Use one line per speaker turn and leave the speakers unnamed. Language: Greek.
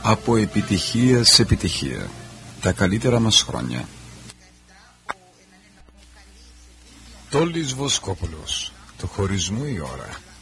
Από επιτυχία σε επιτυχία. Τα καλύτερα μας χρόνια. Τόλης Βοσκόπουλος. Το χωρισμού η ώρα.